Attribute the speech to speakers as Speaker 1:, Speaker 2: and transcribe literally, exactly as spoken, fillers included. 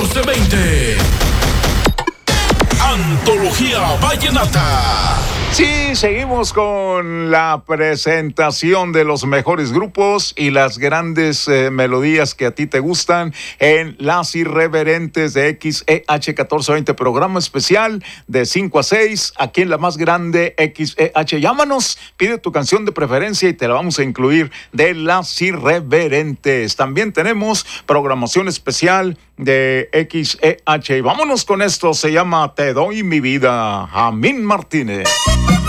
Speaker 1: catorce veinte. Antología Vallenata.
Speaker 2: Sí, seguimos con la presentación de los mejores grupos y las grandes eh, melodías que a ti te gustan en Las Irreverentes de X E H catorce veinte, programa especial de cinco a seis, aquí en la más grande X E H. Llámanos, pide tu canción de preferencia y te la vamos a incluir de Las Irreverentes. También tenemos programación especial de X E H. Y vámonos con esto, se llama Te doy mi vida, Jamín Martínez.